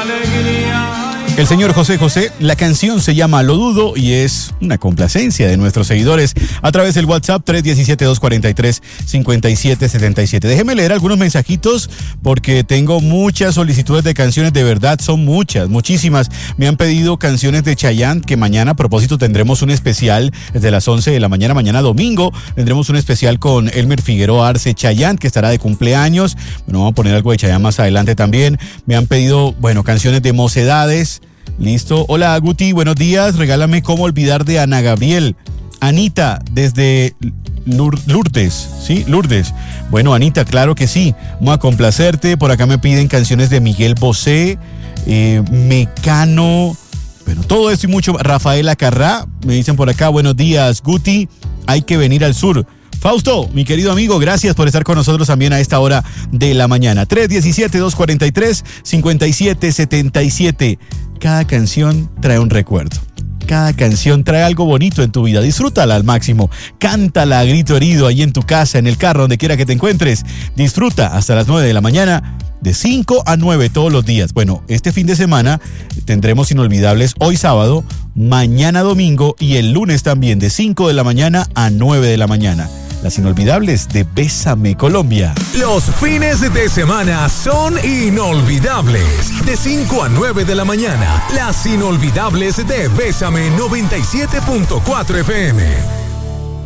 El señor José José, la canción se llama Lo Dudo y es una complacencia de nuestros seguidores a través del WhatsApp 317-243-5777. Déjeme leer algunos mensajitos porque tengo muchas solicitudes de canciones, de verdad son muchas, muchísimas. Me han pedido canciones de Chayanne, que mañana a propósito tendremos un especial desde las 11 de la mañana, mañana domingo, tendremos un especial con Elmer Figueroa Arce Chayanne, que estará de cumpleaños. Bueno, vamos a poner algo de Chayanne más adelante también. Me han pedido, canciones de Mocedades. Listo. Hola, Guti, buenos días. Regálame Cómo olvidar de Ana Gabriel. Anita, desde Lourdes, ¿sí? Lourdes. Bueno, Anita, claro que sí. Vamos a complacerte. Por acá me piden canciones de Miguel Bosé, Mecano. Bueno, todo esto y mucho. Rafaela Carrá, me dicen por acá, buenos días, Guti, hay que venir al sur. Fausto, mi querido amigo, gracias por estar con nosotros también a esta hora de la mañana. 317-243-5777. Cada canción trae un recuerdo. Cada canción trae algo bonito en tu vida. Disfrútala al máximo. Cántala a grito herido ahí en tu casa, en el carro, donde quiera que te encuentres. Disfruta hasta las 9 de la mañana, de 5 a 9 todos los días. Bueno, este fin de semana tendremos inolvidables hoy sábado, mañana domingo y el lunes también, de 5 de la mañana a 9 de la mañana. Las inolvidables de Bésame Colombia. Los fines de semana son inolvidables. De 5 a 9 de la mañana, las inolvidables de Bésame 97.4 FM.